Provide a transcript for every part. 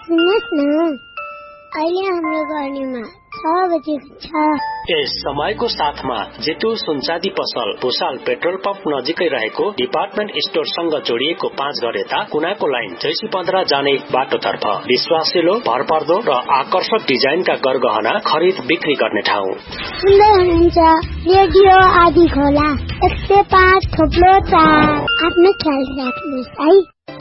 सुन्नुहोस् न, अहिले हाम्रो गर्नेमा 6 बजेको छ। यस समयको साथमा जेटु सुनचाँदी पसल भुसाल पेट्रोल पम्प नजिकै रहेको डिपार्टमेन्ट स्टोरसँग जोडिएको 5 घर यता कुनाको लाइन जैसी 15 जाने बाटोतर्फ विश्वासिलो, भरपर्दो र आकर्षक डिजाइनका गरगहना खरिद बिक्री गर्ने ठाउँ। सुन्दै हुनुहुन्छ रेडियो आदि खोला 105.4। आफ्नो ख्याल राख्नुहोस् है।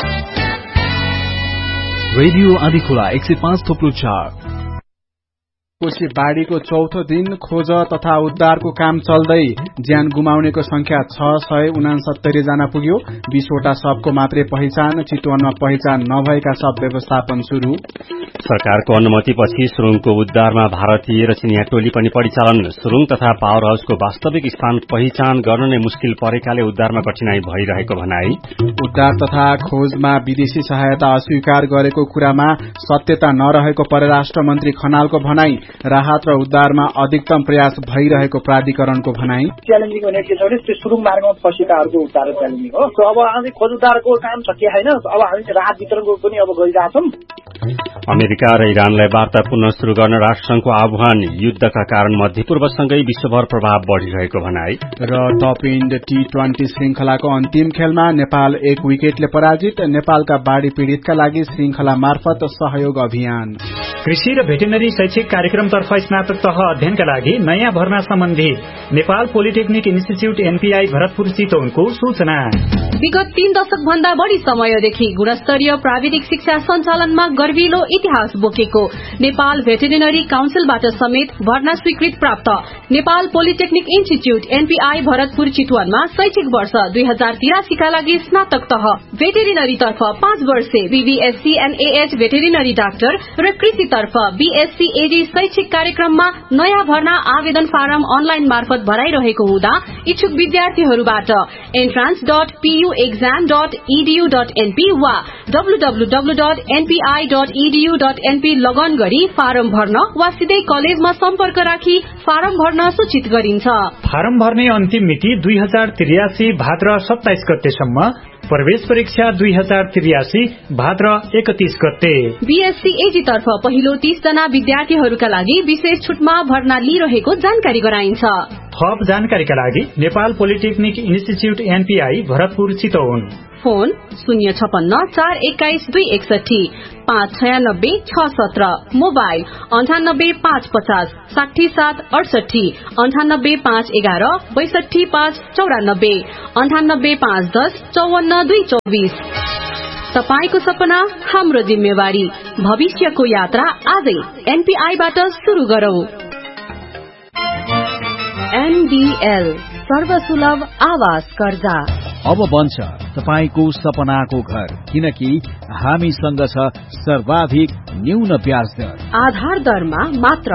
रेडियो आदि खोला 105.4। कोशी बाढ़ीको चौथो दिन खोज तथा उद्धारको काम चल्दै ज्यान गुमाउनेको संख्या 669 जना पुग्यो। 20 वटा शवको मात्रै पहिचान, चितवनमा पहिचान नभएका शव व्यवस्थापन शुरू। सरकारको अनुमतिपछि सुरुङको उद्धारमा भारतीय र चिनिया टोली पनि परिचालन। सुरुङ तथा पावर हाउसको वास्तविक स्थान पहिचान गर्न नै मुस्किल परेकाले उद्धारमा कठिनाई भइरहेको भनाई। उद्धार तथा खोजमा विदेशी सहायता अस्वीकार गरेको कुरामा सत्यता नरहेको परराष्ट्र मन्त्री खनालको भनाई। राहत र उद्धारमा अधिकतम प्रयास भइरहेको प्राधिकरणको भनाई। च्यालेन्जिङ हुने के छ भने त्यो सुरुङ मार्गमा फँसेकाहरूको उद्धार च्यालेन्जिङ हो। अब आज खोज उद्धारको काम छ कि हैन, अब हामी राहत वितरणको पनि अब गरिरहेछौं। अमेरिका र इरानलाई वार्ता पुनः शुरू गर्न राष्ट्रसंघको आह्वान। युद्धका कारण मध्यपूर्वसँगै विश्वभर प्रभाव बढ़िरहेको भनाई। र टप इन्ड T20 श्रृंखलाको अन्तिम खेलमा नेपाल 1 विकेटले पराजित। नेपालका बाढ़ी पीड़ितका लागि श्रृंखला मार्फत सहयोग अभियान। कृषि र भेटेनरी शैक्षिक कार्यक्रमतर्फ स्नातक तह अध्ययनका लागि नयाँ भर्ना सम्बन्धी Nepal polytechnic institute NPI Bharatpur चितवनको सूचना। विगत 3 दशक भन्दा बढ़ी समयदेखि गुणस्तरीय प्राविधिक शिक्षा सञ्चालनमा गर्विलो इतिहास बोकेको नेपाल भेटेरिनरी काउन्सिलबाट समेत भर्ना स्वीकृत प्राप्त Nepal polytechnic institute NPI Bharatpur चितवनमा शैक्षिक वर्ष 2083 का लागि स्नातक तह भेटेरिनरी तर्फ 5 वर्षे BVSC NAH भेटेरिनरी डाक्टर र कृषि तर्फ BSc AG शैक्षिक कार्यक्रममा नयाँ भर्ना आवेदन फारम अनलाइन मार्फत भराइरहेको हुँदा इच्छुक विद्यार्थीहरूबाट entrance.puexam.edu.np वा www.npi.edu.np लगन गरी फारम भर्न वा सिधै कलेजमा सम्पर्क राखी फारम भर्न सूचित गरिन्छ। फारम भर्ने अन्तिम मिति 2083 भाद्र 27 गतेसम्म। प्रवेश परीक्षा 2083 भाद्र 31 गते। BSc AG तर्फ पहिलो 30 जना विद्यार्थीहरूका लागि विशेष छुटमा भर्ना लिइरहेको जानकारी गराइन्छ। थप जानकारीका लागि Nepal polytechnic institute NPI Bharatpur Chitwan. Phone 056-421-261 596-617। Mobile 98-550 6768 98-511 62594 98-510 54224। तपाईको सपना हाम्रो जिम्मेवारी। भविष्यको यात्रा आजै NPI बाट शुरू गरौं। NDL सर्वसुलभ आवास कर्जा अब बन्छ तपाईको सपनाको घर, किनकि हामीसँग छ सर्वाधिक न्यून ब्याज दर। आधार दरमा मात्र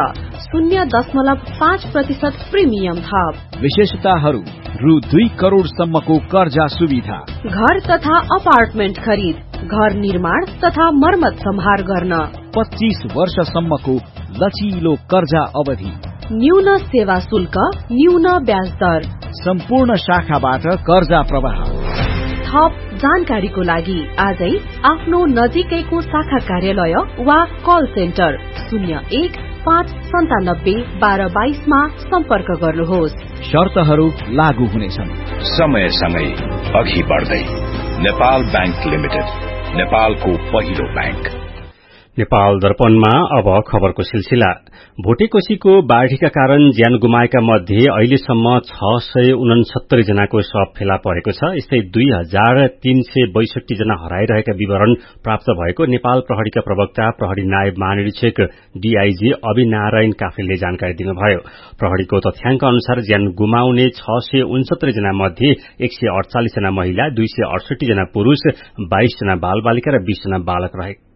0.5% प्रिमियम थप। विशेषताहरू रु 2 करोडसम्मको कर्जा सुविधा। घर तथा अपार्टमेन्ट खरिद, घर निर्माण तथा मर्मत सम्हार गर्न 25 वर्षसम्मको लचिलो कर्जा अवधि। न्यून सेवा शुल्क, न्यून ब्याज दर। सम्पूर्ण शाखाबाट कर्जा प्रवाह। थप जानकारीको लागि आजै आफ्नो नजिकैको शाखा कार्यालय वा कल सेन्टर 01-597-1222 मा सम्पर्क गर्नुहोस्। शर्तहरू लागू हुनेछन्। समयसँगै अघि बढ्दै नेपाल बैंक लिमिटेड, नेपालको पहिलो बैंक। नेपाल दर्पणमा अब खबरको सिलसिला। भोटेकोशीको बाढ़ीका कारण ज्यान गुमाएका मध्ये अहिलेसम्म 669 जनाको शव फेला परेको छ। यस्तै 2362 जना हराइरहेका विवरण प्राप्त भएको नेपाल प्रहरीका प्रवक्ता प्रहरी नायब महानिरीक्षक DIG अभिनारायण काफलेले जानकारी दिनुभयो। प्रहरीको तथ्याङ्क अनुसार ज्यान गुमाउने 669 जना मध्ये 148 जना महिला, 268 जना पुरूष, 22 जना बालबालिका र 20 जना बालक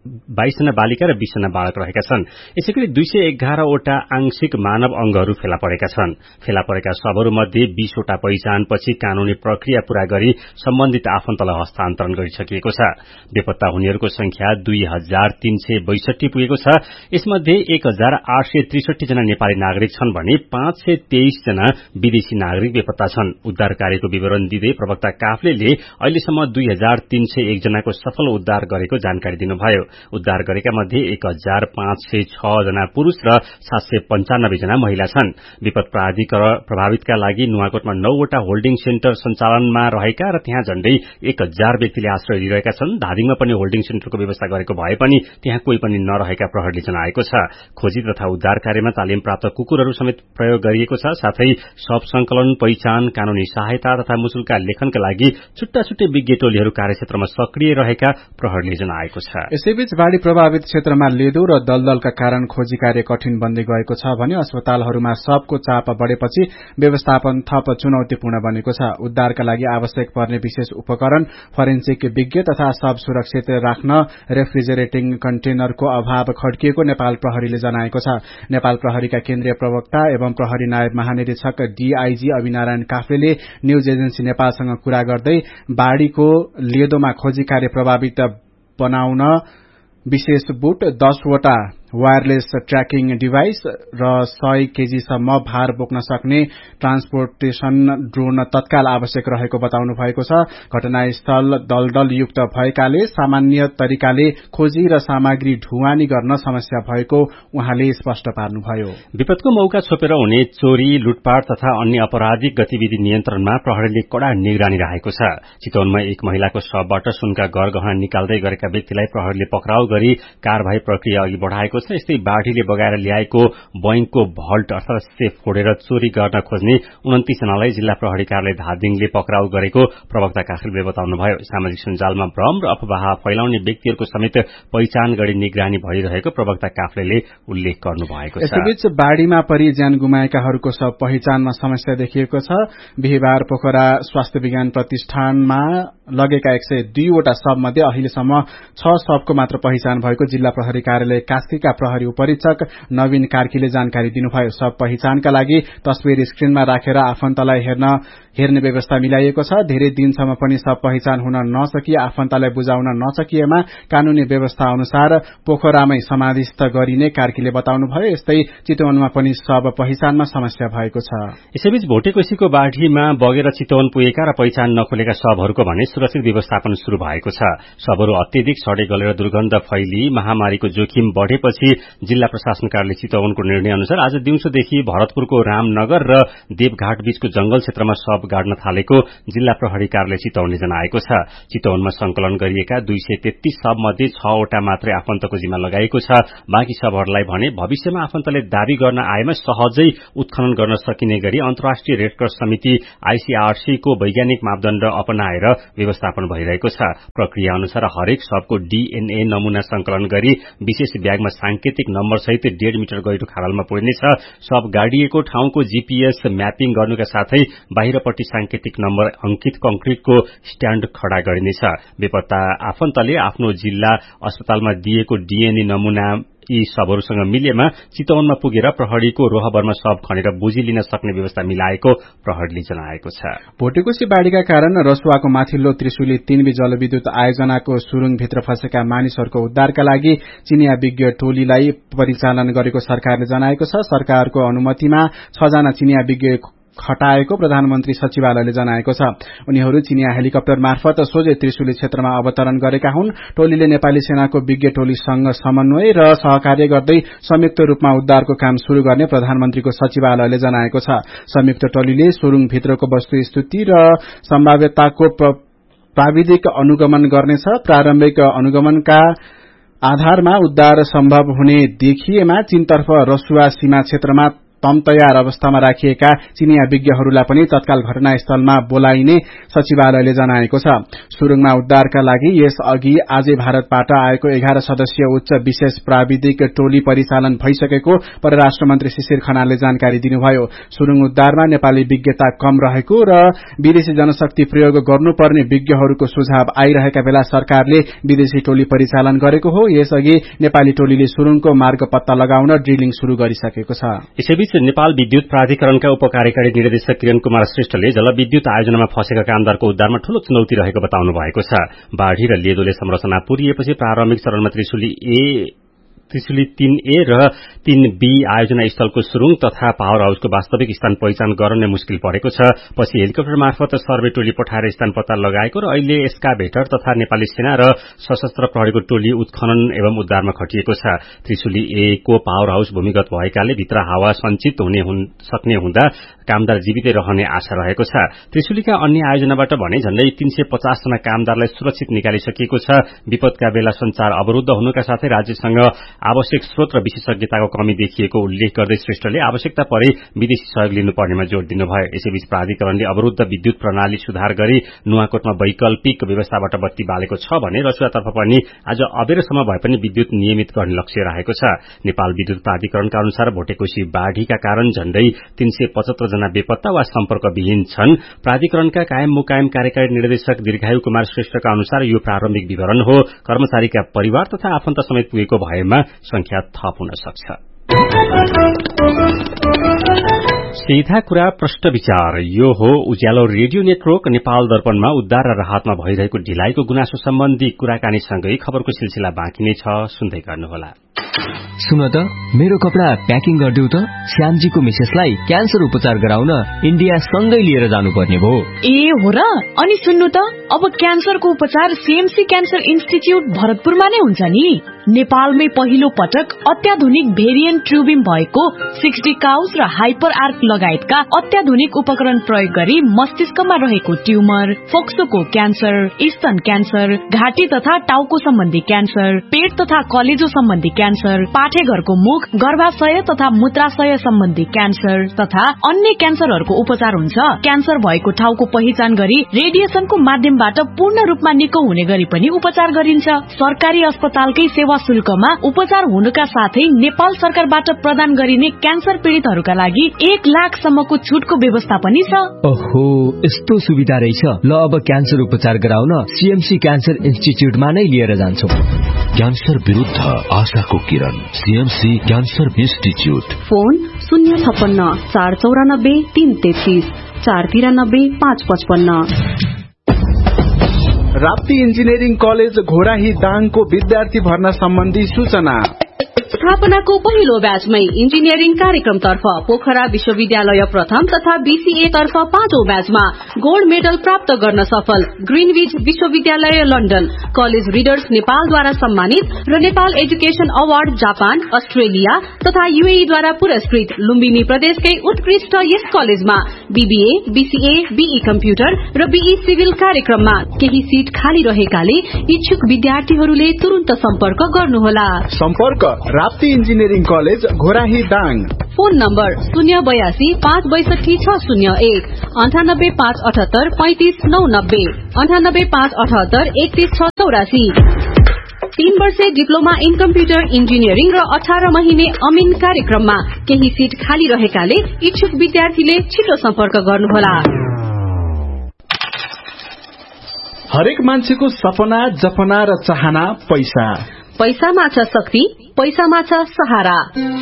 रहेका छन्। यसैगरी 211 वटा आंशिक मानव अंगहरू फेला परेका छन्। फेला परेका शवहरूमध्ये 20 वटा पहिचानपछि कानूनी प्रक्रिया पूरा गरी सम्बन्धित आफन्तलाई हस्तान्तरण गरिसकिएको छ। बेपत्ता हुनेहरूको संख्या 2362 पुगेको छ। यसमध्ये 1863 जना नेपाली नागरिक छन् भने 523 जना विदेशी नागरिक बेपत्ता छन्। उद्धार कार्यको विवरण दिँदै प्रवक्ता काफलेले अहिलेसम्म 2301 जनाको सफल उद्धार गरेको जानकारी दिनुभयो। उद्धार गरेका मध्ये 1506 जना पुरूष र 795 जना महिला छन्। विपद प्रभावितका लागि नुवाकोटमा 9 वटा होल्डिङ सेन्टर सञ्चालनमा रहेका र त्यहाँ झण्डै 1000 व्यक्तिले आश्रय लिइरहेका छन्। धादिङमा पनि होल्डिङ सेन्टरको व्यवस्था गरेको भए पनि त्यहाँ कोही पनि नरहेका प्रहरीले जनाएको छ। खोजी तथा उद्धार कार्यमा तालिम प्राप्त कुकुरहरू समेत प्रयोग गरिएको छ। साथै शव संकलन, पहिचान, कानूनी सहायता तथा मुसुल्का लेखनका लागि छुट्टा-छुट्टै विज्ञ टोलीहरू कार्यक्षेत्रमा सक्रिय रहेका प्रहरीले जनाएको छ। यसैबीच बाढ़ी प्रभावित क्षेत्रमा लेदो र दलदलका कारण खोजी कार्य कठिन बन्दै गएको छ भने अस्पतालहरूमा शवको चाप बढ़ेपछि व्यवस्थापन थप चुनौतीपूर्ण बनेको छ। उद्धारका लागि आवश्यक पर्ने विशेष उपकरण, फोरेन्सिक विज्ञ तथा शव सुरक्षित राख्न रेफ्रिजरेटिङ कन्टेनरको अभाव खड्किएको नेपाल प्रहरीले जनाएको छ। नेपाल प्रहरीका केन्द्रीय प्रवक्ता एवं प्रहरी नायब महानिरीक्षक डीआईजी अभिनारायण काफ्लेले न्यूज एजेन्सी नेपालसँग कुरा गर्दै बाढ़ीको लेदोमा खोजी कार्य प्रभावित बनाउन विशेष बुट, 10 वटा वायरलेस ट्र्याकिङ डिभाइस र 100 केजीसम्म भार बोक्न सक्ने ट्रान्सपोर्टेशन ड्रोन तत्काल आवश्यक रहेको बताउनु भएको छ। घटनास्थल दलदलयुक्त भएकाले सामान्य तरिकाले खोजी र सामग्री ढुवानी गर्न समस्या भएको उहाँले स्पष्ट पार्नुभयो। विपदको मौका छोपेर हुने चोरी, लुटपाट तथा अन्य अपराधिक गतिविधि नियन्त्रणमा प्रहरीले कड़ा निगरानी राखेको छ। चितवनमा एक महिलाको शवबाट सुनका गहना निकाल्दै गरेका व्यक्तिलाई प्रहरीले पक्राउ गरी कारबाही प्रक्रिया अघि बढ़ाएको छ। यस्तै बाढ़ीले बगाएर ल्याएको बैंकको भल्ट अर्थात सेफ फोडेर चोरी गर्न खोज्ने 29 जनालाई जिल्ला प्रहरी कार्यालय धादिङले पक्राउ गरेको प्रवक्ता काफ्लेले बताउनुभयो। सामाजिक सञ्जालमा भ्रम र अफवाह फैलाउने व्यक्तिहरूको समेत पहिचान गरी निगरानी भइरहेको प्रवक्ता काफ्लेले उल्लेख गर्नुभएको छ। यसैबीच बाढ़ीमा परि ज्यान गुमाएकाहरूको शव पहिचानमा समस्या देखिएको छ। बिहिबार पोखरा स्वास्थ्य विज्ञान प्रतिष्ठानमा लगेका 102 वटा शव मध्ये अहिलेसम्म 6 शवको मात्र पहिचान भएको जिल्ला प्रहरी कार्यालय कास्कीका प्रहरी उपरीक्षक नवीन कार्कीले जानकारी दिनुभयो। शव पहिचानका लागि तस्बिर स्क्रिनमा राखेर आफन्तलाई हेर्ने व्यवस्था मिलाइएको छ। धेरै दिनसम्म पनि शव पहिचान हुन नसकी आफन्तलाई बुझाउन नसकिएमा कानूनी व्यवस्था अनुसार पोखरामै समाधिस्थ गरिने कार्कीले बताउनुभयो। यस्तै चितवनमा पनि शव पहिचानमा समस्या भएको छ। यसैबीच भोटेकोशीको बाढ़ीमा बगेर चितवन पुगेका र पहिचान नखोलेका शवहरूको भने सुरक्षित व्यवस्थापन शुरू भएको छ। शवहरू अत्यधिक सडे गलेर दुर्गन्ध फैली महामारीको जोखिम बढ़ेपछि जिल्ला प्रशासन कार्यालय चितवनको निर्णय अनुसार आज दिउँसोदेखि भरतपुरको रामनगर र देवघाट बीचको जंगल क्षेत्रमा शव गाड्न थालेको जिल्ला प्रहरी कार्यालय चितवनले जनाएको छ। चितवनमा संकलन गरिएका 233 शव मध्ये 6 वटा मात्रै आफन्तको जिम्मा लगाइएको छ। बाँकी शवहरूलाई भने भविष्यमा आफन्तले दावी गर्न आएमा सहजै उत्खनन गर्न सकिने गरी अन्तर्राष्ट्रिय रेडक्रस समिति आईसीआरसी को वैज्ञानिक मापदण्ड अपनाएर व्यवस्थापन भइरहेको छ। प्रक्रिया अनुसार हरेक शवको डीएनए नमूना संकलन गरी विशेष ब्यागमा सांकेतिक नम्बर सहित 1.5 मिटर गहिरो खाडलमा पुर्नेछ। शव गाडिएको ठाउँको जीपीएस म्यापिङ गर्नुका साथै बाहिरपट्टि सांकेतिक नम्बर अंकित कंक्रिटको स्ट्याण्ड खड़ा गरिनेछ। बेपत्ता आफन्तले आफ्नो जिल्ला अस्पतालमा दिएको डीएनए नमूना यी शवहरूसँग मिलेमा चितवनमा पुगेर प्रहरीको रोहबरमा शव खनेर बुझी लिन सक्ने व्यवस्था मिलाएको प्रहरीले जनाएको छ। भोटेकोशी बाढ़ीका कारण रसुवाको माथिल्लो त्रिशुली 3B जलविद्युत आयोजनाको सुरुङभित्र फँसेका मानिसहरूको उद्धारका लागि चिनिया विज्ञ टोलीलाई परिचालन गरेको सरकारले जनाएको छ। सरकारको अनुमतिमा 6 जना चिनिया विज्ञ खटाएको प्रधानमन्त्री सचिवालयले जनाएको छ। उनीहरू चिनिया हेलिकप्टर मार्फत सोझै त्रिशुली क्षेत्रमा अवतरण गरेका हुन्। टोलीले नेपाली सेनाको विज्ञ टोलीसँग समन्वय र सहकार्य गर्दै संयुक्त रूपमा उद्धारको काम शुरू गर्ने प्रधानमन्त्रीको सचिवालयले जनाएको छ। संयुक्त टोलीले सुरुङभित्रको वस्तुस्थिति र सम्भाव्यताको प्राविधिक अनुगमन गर्नेछ। प्रारम्भिक अनुगमनका आधारमा उद्धार सम्भव हुने देखिएमा चीनतर्फ रसुवा सीमा क्षेत्रमा तम तयार अवस्थामा राखिएका चिनिया विज्ञहरूलाई पनि तत्काल घटनास्थलमा बोलाइने सचिवालयले जनाएको छ। सुरुङमा उद्धारका लागि यस अघि आजै भारतबाट आएको 11 सदस्यीय उच्च विशेष प्राविधिक टोली परिचालन भइसकेको परराष्ट्र मन्त्री शिशिर खनालले जानकारी दिनुभयो। सुरुङ उद्धारमा नेपाली विज्ञता कम रहेको र विदेशी जनशक्ति प्रयोग गर्नुपर्ने विज्ञहरूको सुझाव आइरहेका बेला सरकारले विदेशी टोली परिचालन गरेको हो। यसअघि नेपाली टोलीले सुरुङको मार्ग पत्ता लगाउन ड्रिलिङ शुरू गरिसकेको छ। यसैबीच नेपाल विद्युत प्राधिकरणका उपकार्यकारी निर्देशक किरण कुमार श्रेष्ठले जलविद्युत आयोजनामा फँसेका कामदारको उद्धारमा ठूलो चुनौती रहेको बताउनु भएको छ। बाढ़ी र लेदोले संरचना पुरिएपछि प्रारम्भिक चरणमा त्रिशुली त्रिशुली 3A र 3B आयोजना स्थलको सुरुङ तथा पावर हाउसको वास्तविक स्थान पहिचान गर्न नै मुस्किल परेको छ। पछि हेलिकप्टर मार्फत सर्वे टोली पठाएर स्थान पत्ता लगाएको र अहिले एस्काभेटर तथा नेपाली सेना र सशस्त्र प्रहरीको टोली उत्खनन एवं उद्धारमा खटिएको छ। त्रिशुली A को पावर हाउस भूमिगत भएकाले भित्र हावा सञ्चित सक्ने हुँदा कामदार जीवितै रहने आशा रहेको छ। त्रिशुलीका अन्य आयोजनाबाट भने झण्डै 350 जना कामदारलाई सुरक्षित निकालिसकिएको छ। विपदका बेला संचार अवरुद्ध हुनुका साथै राज्यसँग आवश्यक स्रोत र विशेषज्ञताको कमी देखिएको उल्लेख गर्दै श्रेष्ठले आवश्यकता परे विदेशी सहयोग लिनुपर्नेमा जोड़ दिनुभयो। यसैबीच प्राधिकरणले अवरुद्ध विद्युत प्रणाली सुधार गरी नुवाकोटमा वैकल्पिक व्यवस्थाबाट बत्ती बालेको छ भने रसुवातर्फ पनि आज अबेरसम्म भए पनि विद्युत नियमित गर्ने लक्ष्य रहेको छ। नेपाल विद्युत प्राधिकरणका अनुसार भोटेकोशी बाढ़ीका कारण झण्डै 375 जना बेपत्ता वा सम्पर्कविहीन छन्। प्राधिकरणका कायम मुकायम कार्यकारी निर्देशक दीर्घायु कुमार श्रेष्ठका अनुसार यो प्रारम्भिक विवरण हो। कर्मचारीका परिवार तथा आफन्त समेत पुगेको भएमा संख्या थप हुन सक्छ। सीधा कुरा प्रश्न विचार यो हो उज्यालो रेडियो नेटवर्क नेपाल दर्पणमा उद्धार र राहतमा भइरहेको ढिलाइको गुनासो सम्बन्धी कुराकानीसँगै खबरको सिलसिला बाँकी नै छ, सुन्दै गर्नुहोला। सुन त मेरो कपडा प्याकिङ गरिदेऊ त, श्यामजीको मिसेसलाई क्यान्सर उपचार गराउन इन्डिया सँगै लिएर जानुपर्ने भो। ए हो र? अनि सुन्नु त, अब क्यान्सरको उपचार सीएमसी क्यान्सर इन्स्टिच्युट भरतपुरमा नै हुन्छ नि। नेपालमै पहिलो पटक अत्याधुनिक भेरिएन्ट ट्युबिम भएको 60 काउस र हाइपर आर्क लगायतका अत्याधुनिक उपकरण प्रयोग गरी मस्तिष्कमा रहेको ट्युमर, फोक्सोको क्यान्सर, स्तन क्यान्सर, घाँटी तथा टाउको सम्बन्धी क्यान्सर, पेट तथा कलेजो सम्बन्धी क्यान्सर, पाठेघरको मुख, गर्भाशय तथा मूत्राशय सम्बन्धी क्यान्सर तथा अन्य क्यान्सरहरूको उपचार हुन्छ। क्यान्सर भएको ठाउँको पहिचान गरी रेडिएसनको माध्यमबाट पूर्ण रूपमा निको हुने गरी पनि उपचार गरिन्छ। सरकारी अस्पतालकै सेवा शुल्कमा उपचार हुनुका साथै नेपाल सरकारबाट प्रदान गरिने क्यान्सर पीड़ितहरूका लागि 1 लाखसम्मको छुटको व्यवस्था पनि छ। ओहो, यस्तो सुविधा रहेछ। ल अब क्यान्सर उपचार गराउन सीएमसी क्यान्सर इन्स्टिच्युटमा नै लिएर जान्छौ। क्यान्सर विरुद्ध आशाको किरण, CMC cancer institute. Phone 056 494 333 493 555। Rapti engineering college Ghorahi दाङको विद्यार्थी भर्ना सम्बन्धी सूचना। स्थापनाको पहिलो ब्याचमै इन्जिनियरिङ कार्यक्रमतर्फ पोखरा विश्वविद्यालय प्रथम तथा बीसीए तर्फ 5औं ब्याचमा गोल्ड मेडल प्राप्त गर्न सफल ग्रीनविच विश्वविद्यालय लन्डन, कलेज रिडर्स नेपालद्वारा सम्मानित र Nepal education award Japan, Australia तथा यूएई द्वारा पुरस्कृत लुम्बिनी प्रदेशकै उत्कृष्ट यस कलेजमा बीबीए, बीसीए, बीई कम्प्युटर र बीई सिभिल कार्यक्रममा केही सीट खाली रहेकाले इच्छुक विद्यार्थीहरूले तुरुन्त सम्पर्क गर्नुहोला। सम्पर्क Rapti engineering college Ghorahi Dang. Phone number 082 562 601 98 578 35 990 98 578 31 684। 3 वर्षे डिप्लोमा इन कम्प्युटर इन्जिनियरिङ र 18 महिने अमिन कार्यक्रममा केही सीट खाली रहेकाले इच्छुक विद्यार्थीले छिटो सम्पर्क गर्नुहोला। हरेक मान्छेको सपना, जपना र चाहना पैसा। पैसामा छ शक्ति, पैसामा छ सहारा।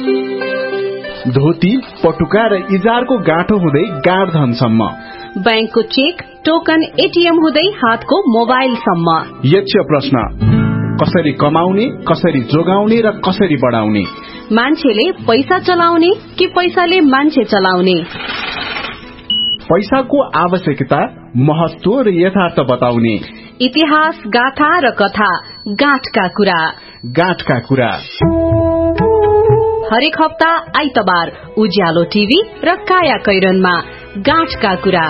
धोती, पटुका र इजारको गाँठो हुँदै गाँडधनसम्म, बैंकको चेक, टोकन, एटीएम हुँदै हातको मोबाइलसम्म। यक्ष प्रश्न, कसरी कमाउने, कसरी जोगाउने र कसरी बढाउने? मान्छेले पैसा चलाउने कि पैसाले मान्छे चलाउने? पैसाको आवश्यकता, महत्व र यथार्थ बताउने। इतिहास, गाथा र कथा, गाँठका कुरा। गाँठका कुरा हरेक हप्ता आइतबार उज्यालो टिभी र काया कैरनमा गाँठका कुरा।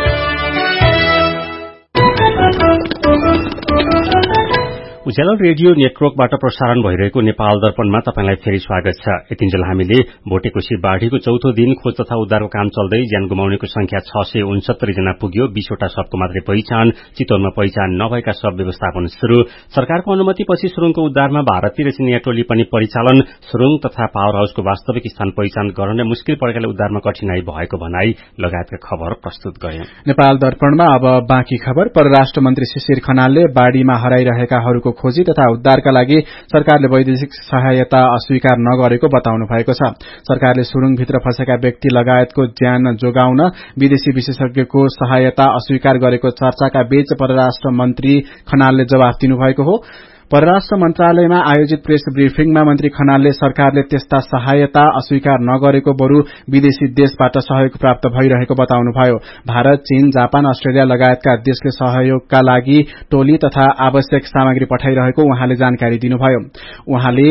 उज्यालो रेडियो नेटवर्कबाट प्रसारण भइरहेको नेपाल दर्पणमा तपाईंलाई फेरि स्वागत छ। यतिन्जेल हामीले भोटेकोशी बाढ़ीको चौथो दिन खोज तथा उद्धारको काम चल्दै ज्यान गुमाउनेको संख्या 669 जना पुग्यो। 20 वटा शवको मात्रै पहिचान, चितवनमा पहिचान नभएका शव व्यवस्थापन शुरू। सरकारको अनुमतिपछि सुरुङको उद्धारमा भारतीय र चिनिया टोली पनि परिचालन। सुरुङ तथा पावर हाउसको वास्तविक स्थान पहिचान गर्न मुस्किल परेकाले उद्धारमा कठिनाई भएको भनाई लगायतका खबर प्रस्तुत गर्यौं। नेपाल दर्पणमा अब बाँकी खबर। परराष्ट्र मन्त्री शिशिर खनालले बाढ़ीमा हराइरहेकाहरूको खोजी तथा उद्धारका लागि सरकारले वैदेशिक सहायता अस्वीकार नगरेको बताउनु भएको छ। सरकारले सुरुङभित्र फँसेका व्यक्ति लगायतको ज्यान जोगाउन विदेशी विशेषज्ञको सहायता अस्वीकार गरेको चर्चाका बीच परराष्ट्र मन्त्री खनालले जवाफ दिनुभएको हो। परराष्ट्र मन्त्रालयमा आयोजित प्रेस ब्रिफिङमा मन्त्री खनालले सरकारले त्यस्ता सहायता अस्वीकार नगरेको बरु विदेशी देशबाट सहयोग प्राप्त भइरहेको बताउनुभयो। भारत, चीन, जापान, अस्ट्रेलिया लगायतका देशले सहयोगका लागि टोली तथा आवश्यक सामग्री पठाइरहेको उहाँले जानकारी दिनुभयो। उहाँले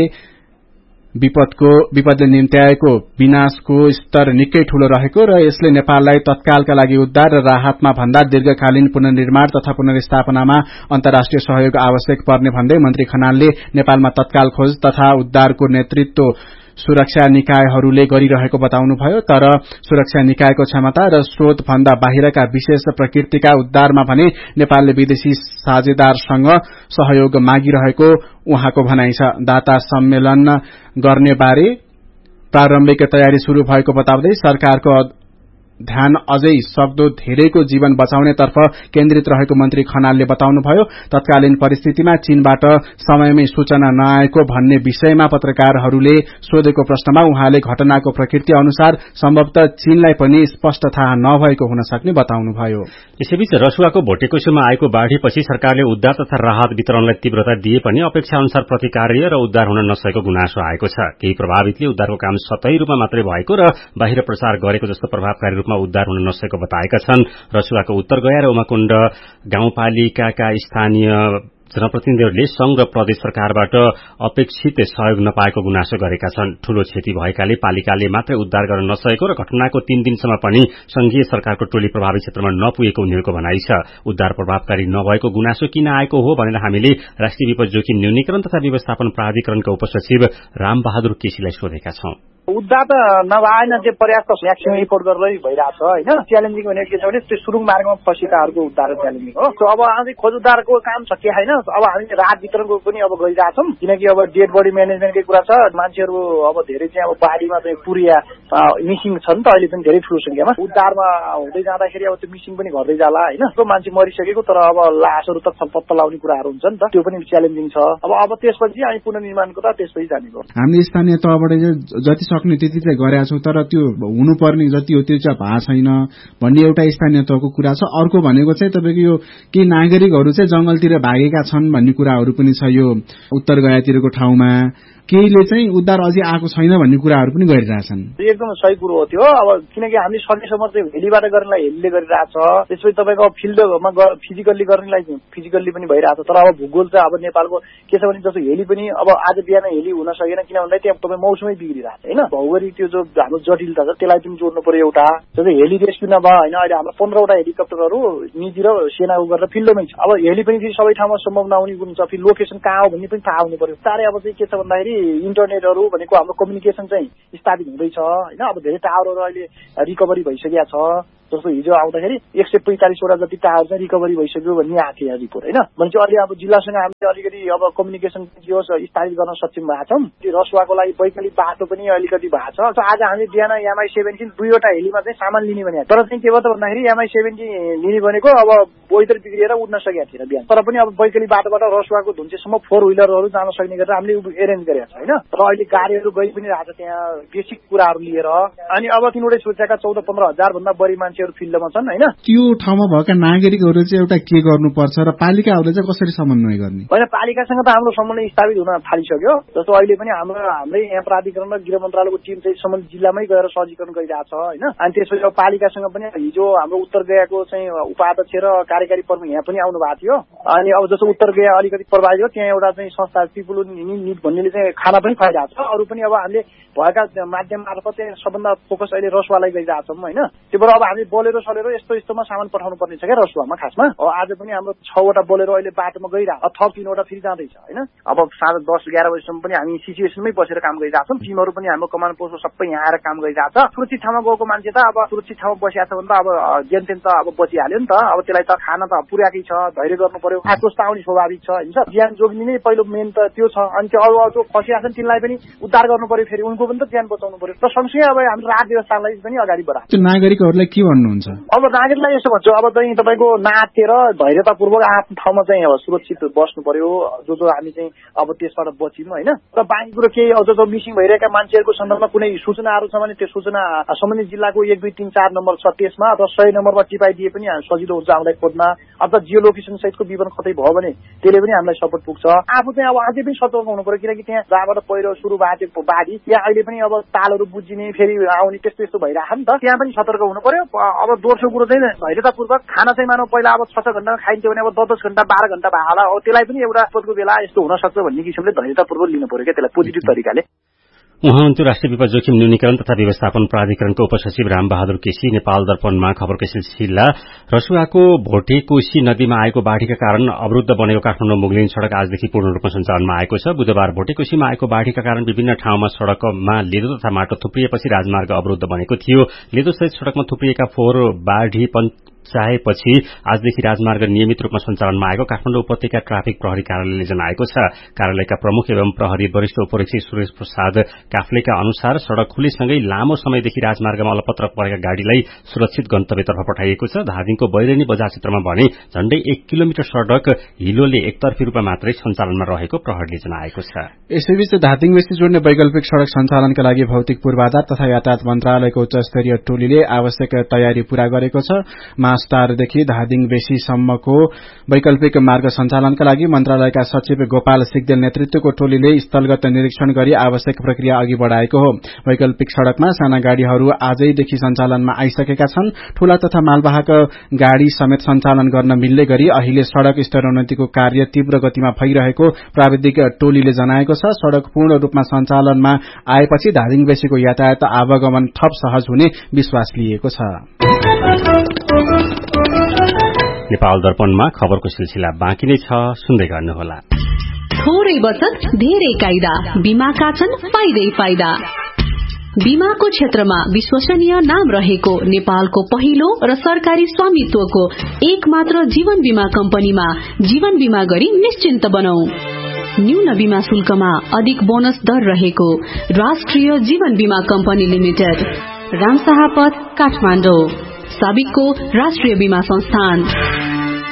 विपदले निम्त्याएको विनाशको स्तर निकै ठूलो रहेको र यसले नेपाललाई तत्कालका लागि उद्धार र राहतमा भन्दा दीर्घकालीन पुनर्निर्माण तथा पुनर्स्थापनामा अन्तर्राष्ट्रिय सहयोग आवश्यक पर्ने भन्दै मन्त्री खनालले नेपालमा तत्काल खोज तथा उद्धारको नेतृत्व सुरक्षा निकायहरूले गरिरहेको बताउनुभयो। तर सुरक्षा निकायको क्षमता र स्रोत भन्दा बाहिरका विशेष प्रकृतिका उद्धारमा भने नेपालले विदेशी साझेदारसँग सहयोग मागिरहेको उहाँको भनाइ छ। दाता सम्मेलन गर्ने बारे प्रारम्भिक तयारी शुरू भएको बताउँदै सरकारको ध्यान अझै सक्दो धेरैको जीवन बचाउनेतर्फ केन्द्रित रहेको मन्त्री खनालले बताउनुभयो। तत्कालीन परिस्थितिमा चीनबाट समयमै सूचना नआएको भन्ने विषयमा पत्रकारहरूले सोधेको प्रश्नमा उहाँले घटनाको प्रकृति अनुसार सम्भवतः चीनलाई पनि स्पष्ट थाहा नभएको हुन सक्ने बताउनुभयो। यसैबीच रसुवाको भोटेकोशीमा आएको बाढ़ीपछि सरकारले उद्धार तथा राहत वितरणलाई तीव्रता दिए पनि अपेक्षा अनुसार प्रतिकार्य र उद्धार हुन नसकेको गुनासो आएको छ। केही प्रभावितले उद्धारको काम सतही रूपमा मात्रै भएको र बाहिर प्रचार गरेको जस्तो प्रभावकारी रूपमा उद्धार हुन नसकेको बताएका छन्। रसुवाको उत्तर गया र उमाकुण्ड गाउँपालिकाका स्थानीय जनप्रतिनिधिहरूले संघ र प्रदेश सरकारबाट अपेक्षित सहयोग नपाएको गुनासो गरेका छन्। ठूलो क्षति भएकाले पालिकाले मात्रै उद्धार गर्न नसकेको र घटनाको 3 दिनसम्म पनि संघीय सरकारको टोली प्रभावित क्षेत्रमा नपुगेको उनीहरूको भनाइ छ। उद्धार प्रभावकारी नभएको गुनासो किन आएको हो भनेर हामीले राष्ट्रिय विपद जोखिम न्यूनीकरण तथा व्यवस्थापन प्राधिकरणका उपसचिव रामबहादुर केसीलाई सोधेका छौं। उद्धार त नभएन त्यो पर्याप्त म्याक्सिमम एफोर्ट गरेर भइरहेछ हैन। च्यालेन्जिङ भनेको के छ भने त्यो सुरुङ मार्गमा फँसेकाहरूको उद्धार च्यालेन्जिङ हो। अब अझै खोज उद्धारको काम छ के हैन। अब हामी राहत वितरणको पनि अब गरिरहेछौं किनकि अब डेड बडी म्यानेजमेन्टकै कुरा छ। मान्छेहरू अब धेरै चाहिँ अब बाढीमा चाहिँ पुरिया मिसिङ छ नि त अहिले पनि धेरै ठूलो संख्यामा। उद्धारमा हुँदै जाँदाखेरि अब त्यो मिसिङ पनि घट्दै जाला हैन। त्यो मान्छे मरिसकेको तर अब लासहरू त पत्ता लगाउने कुराहरू हुन्छ नि त त्यो पनि च्यालेन्जिङ छ। अब त्यसपछि हामी पुनर्निर्माणको त त्यसपछि जानेको। हामीले स्थानीय तहबाट जति सक्ने त्यति चाहिँ गरेका छौं तर त्यो हुनुपर्ने जति हो त्यो चाहिँ भएको छैन भन्ने एउटा स्थानीय तहको कुरा छ। अर्को भनेको चाहिँ तपाईको यो केही नागरिकहरू चाहिँ जंगलतिर भागेका छन् भन्ने कुराहरू पनि छ। यो उत्तर गयातिरको ठाउँमा केहीले चाहिँ उद्धार अझै आएको छैन भन्ने कुराहरू पनि गरिरहेछन्। एकदम सही कुरो हो त्यो। अब किनकि हामीले सकेसम्म चाहिँ हेलीबाट गर्नलाई हेलीले गरिरहेछ। त्यसपछि तपाईको फिल्डमा फिजिकल्ली गर्नलाई फिजिकल्ली पनि भइरहेछ। तर अब भूगोल चाहिँ अब नेपालको के छ भने जस्तो हेली पनि अब आज बिहान हेली हुन सकेन किन भन्दा त्यहाँ तपाईँ मौसमै बिग्रिरहेछ हैन। भौगोलिक त्यो जो हाम्रो जटिलता छ त्यसलाई पनि जोड्नु पर्यो एउटा। जस्तै हेली रेस्क्यु नभए हैन अहिले हाम्रो 15वटा हेलिकप्टरहरू निजी र सेनाको गरेर फिल्डमै छ। अब हेली पनि फेरि सबै ठाउँमा सम्भव नहुने हुन्छ। फेरि लोकेसन कहाँ हो भन्ने पनि थाहा हुनु पर्यो। तारै अब चाहिँ के छ भन्दाखेरि इन्टरनेटहरू भनेको हाम्रो कम्युनिकेसन चाहिँ स्थापित हुँदैछ हैन। अब धेरै टावरहरू अहिले रिकभरी भइसकेको छ। जस्तो हिजो आउँदाखेरि 145वटा जति टावर चाहिँ रिकभरी भइसक्यो भन्ने आएको थियो रिपोर्ट हैन। भनेपछि अहिले अब जिल्लासँग हामीले अलिकति अब कम्युनिकेसन के होस् स्थापित गर्न सक्षम भएको छौं। त्यो रसुवाको लागि वैकल्पिक बाटो पनि अलिकति भएको छ। आज हामी बिहान MI-17 दुईवटा हेलीमा चाहिँ सामान लिने भने तर चाहिँ के भयो त भन्दाखेरि MI-17 लिने भनेको अब वेदर बिग्रिएर उड्न सकेको थिएन बिहान। तर पनि अब वैकल्पिक बाटोबाट रसुवाको धुन्चेसम्म 4 व्हीलरहरू जान सक्ने गरेर हामीले एरेन्ज गरेका छ हैन। र अहिले गाडीहरू गइ पनि रहेछ त्यहाँ बेसिक कुराहरू लिएर। अनि अब तिनवटै सोचेका 14-15 हजार भन्दा बढी मान्छे फिल्डमा छन् हैन। त्यो ठाउँमा भएका नागरिकहरू चाहिँ एउटा के गर्नुपर्छ र पालिकाहरूले चाहिँ कसरी समन्वय गर्ने? हैन पालिकासँग त हाम्रो समन्वय स्थापित हुन थालिसक्यो। जस्तो अहिले पनि हाम्रै यहाँ प्राधिकरण र गृह मन्त्रालयको टिम चाहिँ सम्बन्धित जिल्लामै गएर सहजीकरण गरिरहेछ हैन। अनि त्यसपछि अब पालिकासँग पनि हिजो हाम्रो उत्तर गयाको चाहिँ उपाध्यक्ष र कार्यकारी प्रमुख यहाँ पनि आउनु भएको थियो। अनि अब जस्तो उत्तर गया अलिकति प्रभावित हो त्यहाँ एउटा चाहिँ संस्था पिपुल निड भन्नेले चाहिँ खाना पनि खुवाइरहेको छ। अरू पनि अब हामीले भएका माध्यम मार्फत चाहिँ सबभन्दा फोकस अहिले रसुवालाई गरिरहेछौँ हैन। त्यही भएर अब हामी बोलेरो सलेरो यस्तोमा सामान पठाउनु पर्ने छ क्या रसुवामा खासमा। अब आज पनि हाम्रो 6वटा बोलेरो अहिले बाटोमा गइरहेको थप 3वटा फेरि जाँदैछ हैन। अब 10-11 बजीसम्म पनि हामी सिचुएसनमै बसेर काम गरिरहेछौँ। टिमहरू पनि हाम्रो कमान्ड पोस्टमा सबै यहाँ आएर काम गरिरहेछ। सुरक्षित ठाउँमा गएको मान्छे त अब सुरक्षित ठाउँमा बसिया छ भने त अब जेनतेन त अब बचिहाल्यो नि त। अब त्यसलाई त खाना त पुर्याएकै छ धैर्य गर्नु पर्यो। आक्रोश त आउने स्वाभाविक छ हैन। ज्यान जोग्ने नै पहिलो मेन त त्यो छ। अनि त्यो अरू फसिया छन् तिनलाई पनि उद्धार गर्नु पर्यो। फेरि उनको पनि त ज्यान बचाउनु पर्यो। र सँगसँगै अब हाम्रो राहत व्यवस्थालाई पनि अगाडि बढाउँछ। त्यो नागरिकहरूलाई के भन्नु भन्नुहुन्छ? अब नागरिकलाई यसो भन्छु, अब चाहिँ तपाईँको नातेर धैर्यतापूर्वक आफ्नो ठाउँमा चाहिँ अब सुरक्षित बस्नु पर्यो, जो हामी चाहिँ अब त्यसबाट बचिनु होइन। र बाँकी कुरो केही अझ जो मिसिङ भइरहेका मान्छेहरूको सन्दर्भमा कुनै सूचनाहरू छ भने त्यो सूचना सम्बन्धित जिल्लाको 1, 2, 3, 4 नम्बर छ त्यसमा, अथवा 100 नम्बरमा टिपाइदिए पनि सजिलो हुन्छ हामीलाई खोज्न, अथवा जियो लोकेसन सहितको विवरण कतै भयो भने त्यसले पनि हामीलाई सपोर्ट पुग्छ। आफू चाहिँ अब अझै पनि सतर्क हुनु पर्यो, किनकि त्यहाँ जहाँबाट पहिरो सुरु भएको बाढी त्यहाँ अहिले पनि अब तालहरू बुझिने फेरि आउने त्यस्तो भइरहेको नि त, त्यहाँ पनि सतर्क हुनु पर्यो। अब दोस्रो कुरो चाहिँ धैर्यतापूर्वक खाना चाहिँ मानव पहिला अब 6 घण्टामा खाइन्थ्यो भने अब 10 घण्टा 12 घण्टा भयो होला, त्यसलाई पनि एउटा आपतको बेला यस्तो हुन सक्छ भन्ने किसिमले धैर्यतापूर्वक लिनु पर्यो क्या, त्यसलाई पोजिटिभ तरिकाले। उहाँ हुनुहुन्थ्यो राष्ट्रिय विपद जोखिम न्यूनीकरण तथा व्यवस्थापन प्राधिकरणको उपसचिव रामबहादुर केसी। नेपाल दर्पणमा खबरको सिलसिला रसुवाको भोटे कोशी नदीमा आएको बाढ़ीका कारण अवरुद्ध बनेको काठमाडौँ मुगलिन सड़क आजदेखि पूर्ण रूपमा सञ्चालनमा आएको छ। बुधबार भोटे कोशीमा आएको बाढ़ीका कारण विभिन्न ठाउँमा सड़कमा लेदो तथा माटो थुप्रिएपछि राजमार्ग अवरुद्ध बनेको थियो। लेदोसहित सड़कमा थुप्रिएका फोहोर बाढ़ी चाहेपछि आजदेखि राजमार्ग नियमित रूपमा सञ्चालनमा आएको काठमाडौँ उपत्यका ट्राफिक प्रहरी कार्यालयले जनाएको छ। कार्यालयका प्रमुख एवं प्रहरी वरिष्ठ उपरीक्षक सुरेश प्रसाद काफ्लेका अनुसार सड़क खुलेसँगै लामो समयदेखि राजमार्गमा अलपत्र परेका गाड़ीलाई सुरक्षित गन्तव्यतर्फ पठाइएको छ। धादिङको बैरेनी बजार क्षेत्रमा भने झण्डै 1 किलोमिटर सड़क हिलोले एकतर्फी रूपमा मात्रै सञ्चालनमा रहेको प्रहरीले जनाएको छ। यसैबीच धादिङ बेसी जोड्ने वैकल्पिक सड़क सञ्चालनका लागि भौतिक पूर्वाधार तथा यातायात मन्त्रालयको उच्च स्तरीय टोलीले आवश्यक तयारी पूरा गरेको छ। मास्टारदेखि धादिङ बेसीसम्मको वैकल्पिक मार्ग सञ्चालनका लागि मन्त्रालयका सचिव गोपाल सिग्देल नेतृत्वको टोलीले स्थलगत निरीक्षण गरी आवश्यक प्रक्रिया अघि बढ़ाएको हो। वैकल्पिक सड़कमा साना गाड़ीहरू आजैदेखि सञ्चालनमा आइसकेका छन्। ठूला तथा मालवाहक गाड़ी समेत सञ्चालन गर्न मिल्ने गरी अहिले सड़क स्तरोन्नतिको कार्य तीव्र गतिमा भइरहेको प्राविधिक टोलीले जनाएको छ। सड़क पूर्ण रूपमा सञ्चालनमा आएपछि धादिङ बेसीको यातायात आवागमन थप सहज हुने विश्वास लिएको छ। नेपाल दर्पणमा खबरको सिलसिला बाँकी नै छ, सुन्दै गर्नुहोला। थोरै बचत धेरै कायदा, बीमाका छन् फाइदै फाइदा। बीमाको क्षेत्रमा विश्वसनीय नाम रहेको नेपालको पहिलो र सरकारी स्वामित्वको एक मात्र जीवन बीमा कम्पनीमा जीवन बीमा गरी निश्चिन्त बनौ। न्यून बीमा शुल्कमा अधिक बोनस दर रहेको राष्ट्रिय जीवन बीमा कम्पनी लिमिटेड, रामशाहपथ, काठमाडौँ। साबिकको राष्ट्रिय बीमा संस्थान।